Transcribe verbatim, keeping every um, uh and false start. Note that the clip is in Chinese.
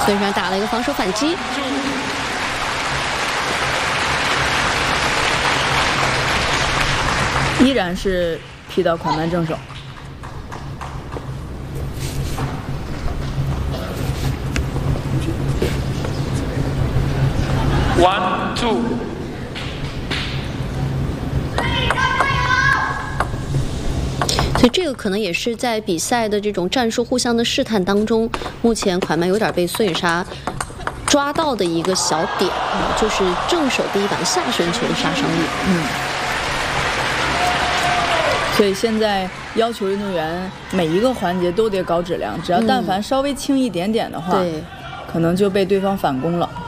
孙珊打了一个防守反击。 依然是劈到款曼正手。 One two。 所以这个可能也是在比赛的这种战术互相的试探当中，目前款曼有点被孙颖莎抓到的一个小点，就是正手第一板下旋球的杀伤力。 嗯。所以现在要求运动员每一个环节都得高质量，只要但凡稍微轻一点点的话， 对， 可能就被对方反攻了。